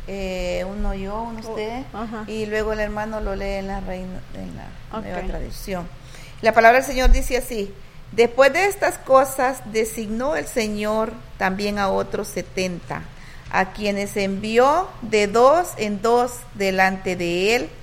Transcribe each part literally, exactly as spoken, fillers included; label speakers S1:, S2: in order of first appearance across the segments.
S1: Eh, uno yo, uno usted,
S2: oh,
S1: y luego el hermano lo lee en la, reina, en la
S2: okay.
S1: nueva traducción. La palabra del Señor dice así: después de estas cosas designó el Señor también a otros setenta, a quienes envió de dos en dos delante de él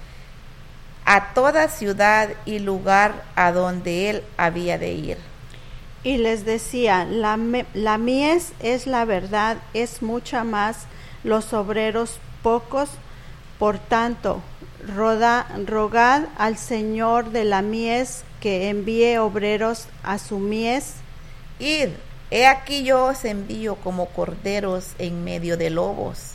S1: a toda ciudad y lugar a donde él había de ir.
S2: Y les decía, la, la mies es la verdad, es mucha más, los obreros pocos, por tanto, roda, rogad al Señor de la mies que envíe obreros a su mies.
S1: Id, he aquí yo os envío como corderos en medio de lobos.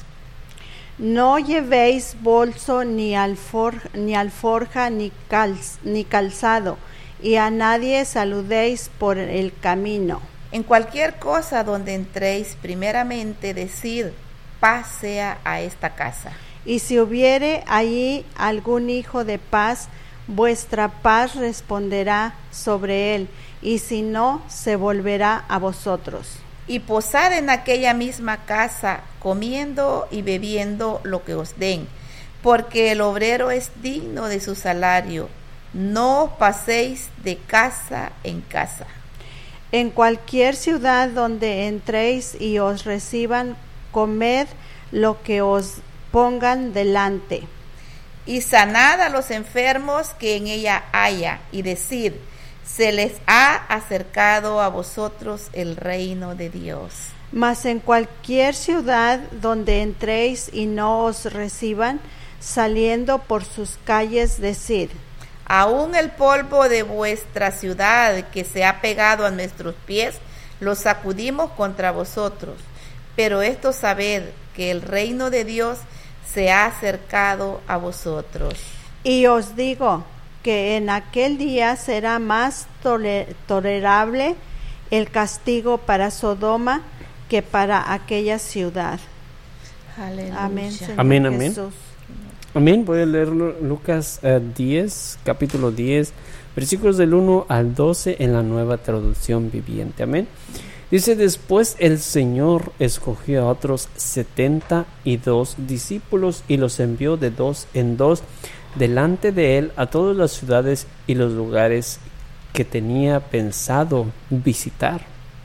S2: No llevéis bolso ni alforja, ni, alforja, ni, cal, ni calzado, y a nadie saludéis por el camino.
S1: En cualquier cosa donde entréis, primeramente decid, paz sea a esta casa.
S2: Y si hubiere allí algún hijo de paz, vuestra paz responderá sobre él, y si no, se volverá a vosotros.
S1: Y posad en aquella misma casa, comiendo y bebiendo lo que os den, porque el obrero es digno de su salario. No paséis de casa en casa.
S2: En cualquier ciudad donde entréis y os reciban, comed lo que os pongan delante.
S1: Y sanad a los enfermos que en ella haya, y decid, se les ha acercado a vosotros el reino de Dios.
S2: Mas en cualquier ciudad donde entréis y no os reciban, saliendo por sus calles, decid,
S1: aún el polvo de vuestra ciudad que se ha pegado a nuestros pies, lo sacudimos contra vosotros. Pero esto sabed, que el reino de Dios se ha acercado a vosotros.
S2: Y os digo que en aquel día será más toler- tolerable el castigo para Sodoma que para aquella ciudad.
S1: Aleluya.
S2: Amén, Señor
S3: Amén, amén.
S2: Jesús.
S3: Amén. Voy a leer Lucas uh, diez, capítulo diez, versículos del uno al doce en la Nueva Traducción Viviente. Amén. Dice, después el Señor escogió a otros setenta y dos discípulos y los envió de dos en dos delante de él a todas las ciudades y los lugares que tenía pensado visitar.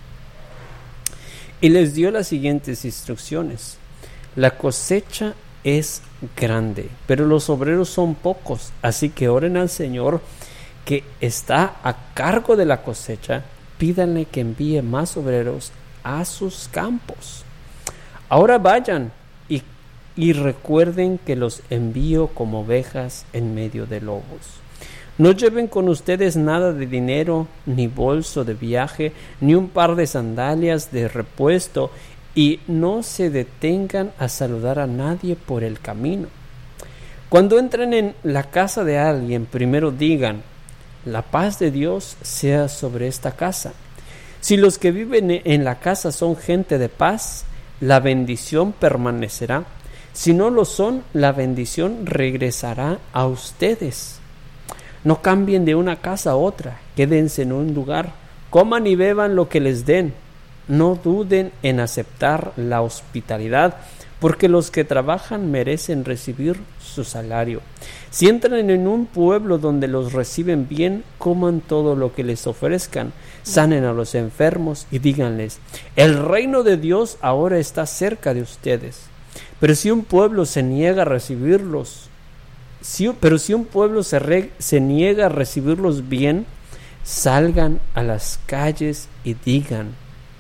S3: Y les dio las siguientes instrucciones: la cosecha es grande, pero los obreros son pocos, así que oren al Señor que está a cargo de la cosecha, pídanle que envíe más obreros a sus campos. Ahora vayan y, y recuerden que los envío como ovejas en medio de lobos. No lleven con ustedes nada de dinero, ni bolso de viaje, ni un par de sandalias de repuesto, y no se detengan a saludar a nadie por el camino. Cuando entren en la casa de alguien, primero digan, la paz de Dios sea sobre esta casa. Si los que viven en la casa son gente de paz, la bendición permanecerá. Si no lo son, la bendición regresará a ustedes. No cambien de una casa a otra, quédense en un lugar, coman y beban lo que les den. No duden en aceptar la hospitalidad, porque los que trabajan merecen recibir su salario. Si entran en un pueblo donde los reciben bien, coman todo lo que les ofrezcan, sanen a los enfermos y díganles, el reino de Dios ahora está cerca de ustedes. Pero si un pueblo se niega a recibirlos, si, pero si un pueblo se, re, se niega a recibirlos bien, salgan a las calles y digan,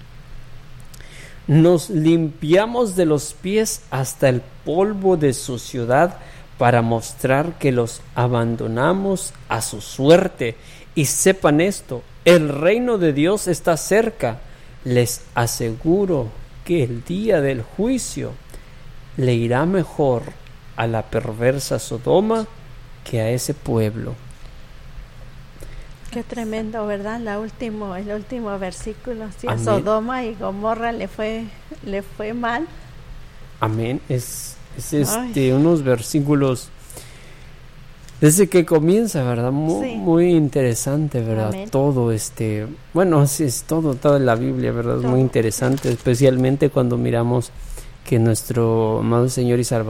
S3: nos limpiamos de los pies hasta el polvo de su ciudad para mostrar que los abandonamos a su suerte. Y sepan esto, el reino de Dios está cerca. Les aseguro que el día del juicio le irá mejor a la perversa Sodoma que a ese pueblo.
S2: Qué tremendo, ¿verdad? La último, el último versículo, sí, a
S3: Amén.
S2: Sodoma y Gomorra le fue, le fue mal.
S3: Amén. Es, es este, unos versículos desde que comienza, ¿verdad? Muy, sí. muy interesante, ¿verdad?
S2: Amén.
S3: Todo este, bueno, sí, es todo, toda la Biblia, ¿verdad? Es muy interesante, especialmente cuando miramos que nuestro amado Señor y Salvador